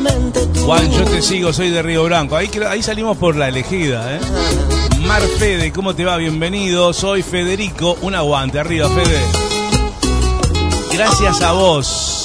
solamente tú. Juan, yo te sigo, soy de Río Branco. Ahí salimos por la elegida, ¿eh? Mar Fede, ¿cómo te va? Bienvenido, soy Federico. Un aguante, arriba, Fede. Gracias a vos.